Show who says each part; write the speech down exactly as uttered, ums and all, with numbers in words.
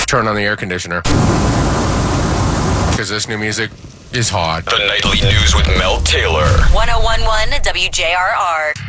Speaker 1: turn on the air conditioner. Because this new music is hot.
Speaker 2: The Nightly News with Mel Taylor.
Speaker 3: one oh one point one W J R R.